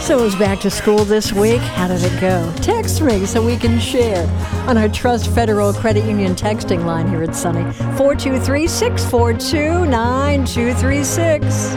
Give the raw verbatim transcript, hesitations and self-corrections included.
So it was back to school this week. How did it go? Text me so we can share on our Trust Federal Credit Union texting line here at Sunny. four two three, six four two, nine two three six.